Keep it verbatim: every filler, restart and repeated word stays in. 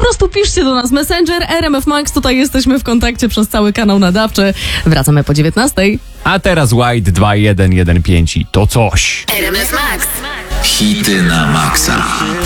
prostu piszcie do nas Messenger, R M F Max, tutaj jesteśmy w kontakcie przez cały kanał nadawczy. Wracamy po dziewiętnastej. A teraz White dwa jeden jeden pięć i to coś. R M F Max. Hity na maksa.